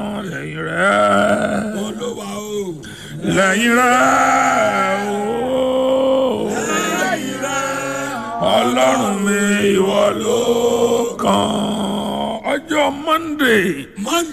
lẹ́yìn rẹ̀ Olúwa o. lẹ́yìn rẹ̀ Lẹ́yìn rẹ̀. Ọlọ́run mi ìwọ ló kàn. Ọjọ́ Monday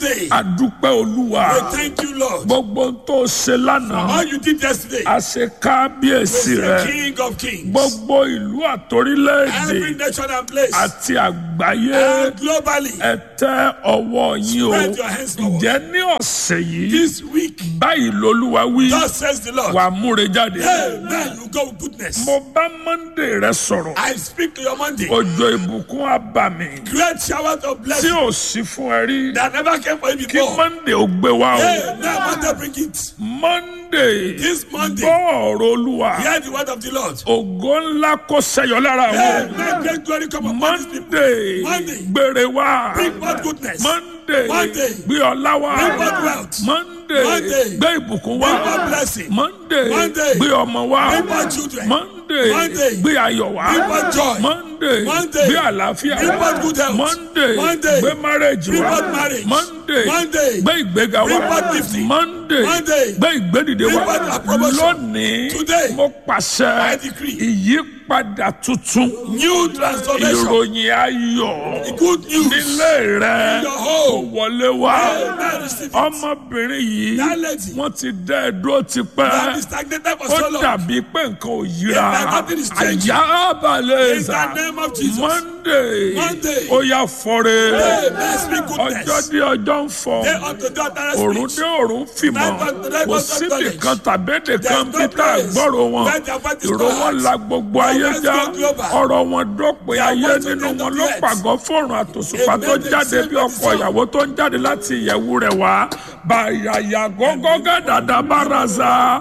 adúpẹ́ Olúwa We thank you, Lord. gbogbo tó ṣe lánàá All you did yesterday. a ṣe kábíyèsí The rẹ̀ King of Kings. gbogbo ìlú àtòrílẹ̀-èdè Every nation and place. àti àgbáyé And globally. ẹ tẹ́ ọwọ́ yín o. Spread your hands forward. Ǹjẹ́ ní ọ̀sẹ̀ yìí This week, báyìí l'Olúwa wí thus says the Lord. wà múre jáde. Amen. You go with goodness. Mo bá Monday rẹ sọ̀rọ̀ I speak to your Monday. òjò ìbùkún abàmì Great showers of tí blessing ò sí fún ẹ rí that never came for you kí before. Monday ó gbé wá o. Amen. Monday bring it. Monday This Monday. gbọ́ ọ̀rọ̀ Olúwa Hear the word of the Lord. ògo ńlá kó ṣẹyọ lára wọn. Amen. Great glory come upon these people. Monday gbére wá. Bring forth goodness. Monday Monday. gbé ọlá wá. Bring forth wealth. Monday Monday. gbé ìbùkún Bring wá. forth blessing. Monday Monday. gbé ọmọ wá. Bring forth children. Monday Monday. gbé ayọ̀ wá. Bring forth joy. Monday Monday. gbé àlàáfíà Bring wá. forth good health. Monday Monday. gbé marriage Bring wá. forth marriage. Monday Monday. gbé ìgbéga Bring wá. forth lifting. Monday Monday. gbé ìgbédìde Bring wá. forth approbation. Lónìí Today. mo pàṣẹ I decree. ìyípadà tuntun New transformation. ìròyìn ayọ̀ Good news. nílé rẹ In your kò home. wọlé wá. Amen. Receive it. Ọmọbìnrin yìí That lady. wọ́n ti dá ẹ dúró That tipẹ́ is stagnated for ó so long. dàbí pé nǹkan ò yíra Yeah, nothing is changing. àyà abalẹ̀ In ẹ̀sà the name of Jesus. Monday Monday. ó yá fọ́re Amen. Speak ọjọ́ goodness. dé ọjọ́ ń fọ́ Day unto day direct òrùn speech. dé òrùn fìmọ̀ Night unto night kò unto síbì knowledge. kan tàbédè kan no bí tá a place gbọ́rọ̀ wọn where their voice is ìró not wọn heard. la gbogbo Their ayé voice já go global. ọ̀rọ̀ wọn dópin Their ayé voice to nínú the wọn end ló of the pàgọ́ fọ́ọ̀rùn àtòṣùpá Amen. tó They jáde say bí that ọkọ̀ so. ìyàwó tó ń jáde láti ìyẹ̀wù rẹ̀ wá bàyàyà gọ́gọ́ gàdàdà bàràzà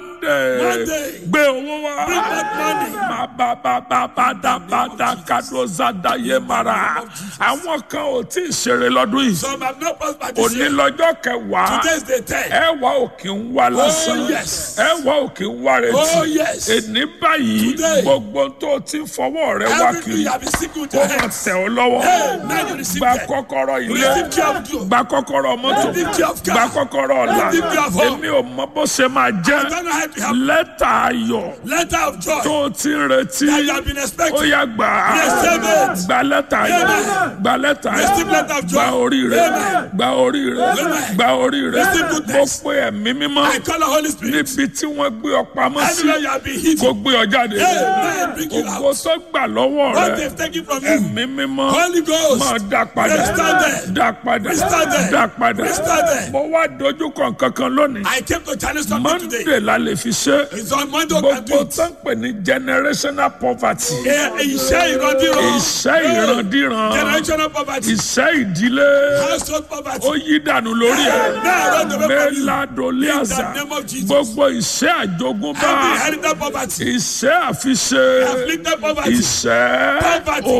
Monday gbé owó wá Bring back money. má bàbàbàbàdàbàdà kàdózàdà yé mara àwọn kan ò tí ì ṣeré lọ́dún yìí Some have not prospered this òní year. lọ́jọ́ kẹwàá Today is the 10th. ẹwà òkè ń wá lásán yes. ẹwà òkè ń wá Oh, retí yes. èní báyìí Today. gbogbo tó ti ń fọwọ́ rẹ wá Everything kiri you have been seeking with kó your máa hands. tẹ̀ ọ́ lọ́wọ́ Amen. You receive gba them. kọ́kọ́rọ́ ilé Receive care of you. gba kọ́kọ́rọ́ mọ́tò Receive care of car. gba kọ́kọ́rọ́ ọ̀la Receive care of home. èmi ò mọ bó ṣe máa jẹ́ I don't know how to help. lẹ́tà ayọ̀ Letter of joy tó ti ń retí that you have been ó expecting. yá gbà á Receive it. gba lẹ́tà ayọ̀ Amen. gba lẹ́tà ayọ̀ Receive letter of joy. gba orí rẹ Amen. gba orí rẹ Amen. gba orí rẹ Receive mo goodness. pe ẹ̀mí mímọ́ I call the Holy Spirit. níbi tí wọ́n gbé ọ pamọ́ sí Anywhere you have been hidden. kó gbé ọ jáde Amen. Bring you ògo out. tó gbà lọ́wọ́ What rẹ they've taken from you. ẹ̀mí mímọ́ Holy Ghost. máa dá padà Restore them. dá padà Restore them. dá padà Restore them. mo wá dojú kan kankan lónìí I came to challenge something today. Monday la lè fi ṣe It's on Monday we can do gbogbo it. tó ń pè ní generational poverty Iṣẹ́ ìrandíran. iṣẹ́ ìrandíran Generational poverty. iṣẹ́ ìdílé Household poverty. ó yí dànù lórí ẹ̀ Now run away from you. mẹ́ladoliaza In the name of Jesus. gbogbo iṣẹ́ àjogúnbá Every inherited poverty. iṣẹ́ àfiṣe Afflicted poverty. iṣẹ́ Poverty.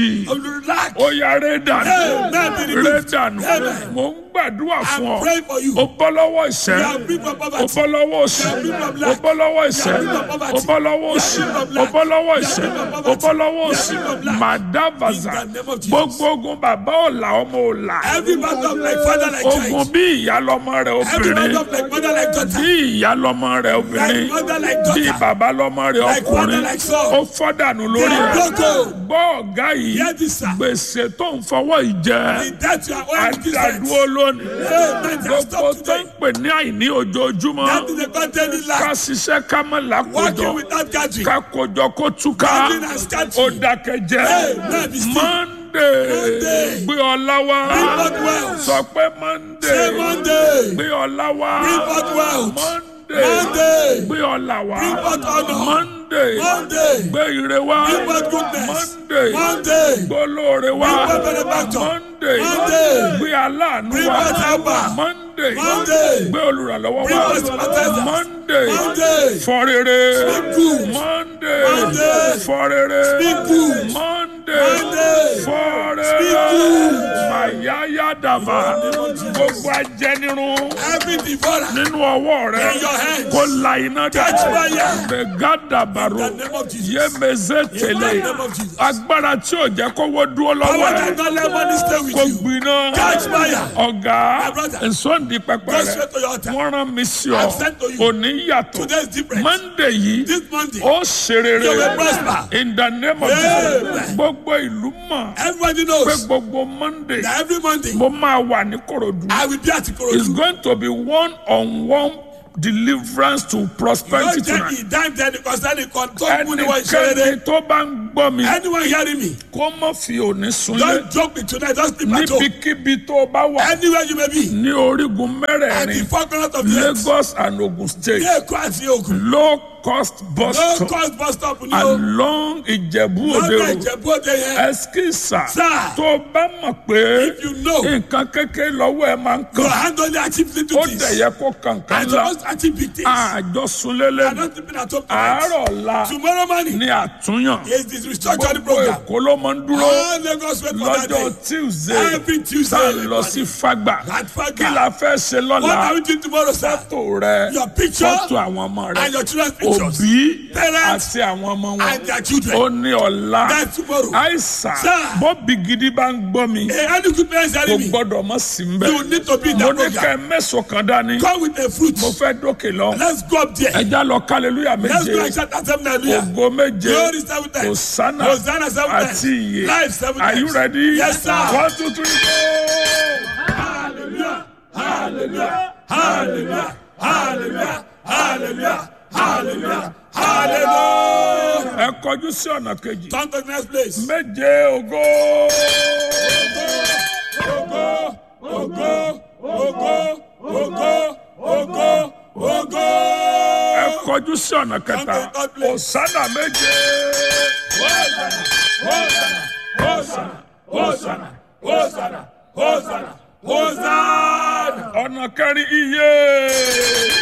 òṣì Lack. ó yá rẹ́ dànù Amen. Be removed. rẹ́ dànù Amen. mò ń gbàdúrà fún I'm ọ praying for you. ó bọ́ lọ́wọ́ ìṣẹ́ You are free from ó poverty. bọ́ lọ́wọ́ òṣì ó bọ́ lọ́wọ́ ìṣẹ́ ó bọ́ lọ́wọ́ òṣì ó bọ́ lọ́wọ́ ìṣẹ́ ó bọ́ lọ́wọ́ òṣì màdàbàzà gbogbo ogun bàbá ọ̀la ọmọ ọ̀la Every battle of like father like ogun child. bí ìyá lọ́mọ rẹ̀ Every obìnrin battle of like mother like daughter. bí ìyá lọ́mọ rẹ̀ obìnrin Like mother like bí daughter. bàbá lọ́mọ rẹ̀ Like ọkùnrin father like son. ó fọ́dànù lórí They are ẹ̀ broken. gbọ́ ọ̀gá yìí Hear this, sir. gbèsè tó ń fọwọ́ ìjẹ In that you are owing to this àdàdúró lónìí Amen. Just gbogbo stop tó ń today. pè ní àìní ojoojúmọ́ That is the content in ká life. ṣiṣẹ́ ká má lákòjọ Working without gathering. ká kójọ kó túká Gathering and scattering. ó dákẹ́jẹ́ Amen. Be still. Monday gbé ọlá wá Bring forth wealth. sọ pé Say Monday Monday. gbé ọlá wá Bring forth wealth. Monday Monday. gbé ọlá wá Bring forth honor. Monday Monday. gbé ire wá Bring forth goodness. Monday Monday. gbé olóore wá Bring forth benefactor. Monday Monday. gbé aláàánú Bring wá forth helper. Monday Monday. gbé olùrànlọ́wọ́ Bring wá forth sympathizers. Monday Monday. fọ rere Speak good. Monday Monday. fọ rere Speak good. Monday Monday. fọ́ọ̀rẹ́ mayaya dava gbogbo ajẹnirun Every devourer nínú ọwọ́ rẹ in your hands. kó la iná dà Catch fire. mẹgàdàbàrò In the name of Jesus. yémezé tẹlẹ In the name of Jesus. agbára tí ò jẹ́ kówó dúró lọ́wọ́ Power rẹ that don't let money stay kó with you. gbiná Catch fire. ọ̀gá My brother. nsọ́ndì pẹpẹ Go rẹ straight to your altar. wọ́n rán mi sí ọ I'm sent to you. òní yàtọ̀ Today is different. Monday yìí This Monday. ó ṣe rere You will prosper. in the name of Amen. Jesus gbogbo ìlú mọ̀ Everybody pé knows gbogbo Monday that every Monday mo máa wà ní Kòròdú. I will be at It's Ikorodu. going to be one-on-one deliverance to prosperity Don't take tonight. it down there because then it control money when share Ẹnikẹ́ni it. tó bá ń gbọ́ mi Anyone hearing me? kó má fi òní súnlé Don't joke me tonight. Just sleep at home. níbikíbi tó bá wà Anywhere you may be. ní orígun At the mẹ́rẹ̀ẹ̀rin four corners of the earth. Lagos and Ogun State Yeah, cross the ogun. low cost bus No stop cost bus stop ni o. along Ìjẹ̀bú Òde Lọ́dọ̀ Road Ìjẹ̀bú Òde yẹn. Ẹskísà Sir. tó bá mọ̀ pé If you know nǹkan kékeré lọ́wọ́ ẹ̀ máa ń your kàn hand only achieve little ó things. dẹ̀ yẹ kó kankan And la supposed to achieve big things. àjọsúnlélẹ́ I'm not sleeping at home tonight. àárọ̀ ọ̀la Tomorrow morning ní àtúnyàn is this restructuring gbogbo program. Èkó ló máa ń dúró All Lagos wait for that lọ́jọ́ day. Tuesday Every Tuesday, tá a lọ sí Fágbà At Fagba. kí la fẹ́ ṣe What lọ́la are we doing tomorrow, sir? fọ́tò rẹ Your picture fọ́tò àwọn ọmọ rẹ and your children's pictures. òbí Parents àti àwọn ọmọ wọn and their children. ó ní ọ̀la That's tomorrow. àìsàn Sir. bọ́bí gidi bá ń gbọ́ mi Any good parents kò hearing me? gbọ́dọ̀ mọ́ sí ń bẹ̀ You need to be in mo that ní ká ẹ program. mẹ́sàn-án kan dání Come with a fruit. mo fẹ́ dókè lọ Let's go up there. ẹja lọ kálẹ́lúyà Let's go méje and shout at seven hallelujah. ògo méje Glory 7 times. Hosanna Hosanna 7 times. àti ìyè Life 7 are you times. ready? Yes, sir. 1 2 3 go. Hallelujah. Hallelujah. Hallelujah. Hallelujah. Hallelujah. Hallelujah. Hallelujah. ẹ kọjú sí ọ̀nà kejì Turn to the next place. méje ògo Ogo, ogo, ogo, ogo, ogo, ogo. ẹ kọjú sí ọ̀nà kẹta Hosanna méje Hosanna, Hosanna, Hosanna, Hosanna, Hosanna, Hosanna. ọ̀nà kẹrin iye